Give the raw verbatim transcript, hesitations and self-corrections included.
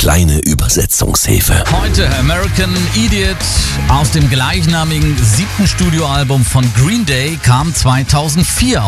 kleine Übersetzungshilfe. Heute American Idiot aus dem gleichnamigen siebten Studioalbum von Green Day kam zweitausendvier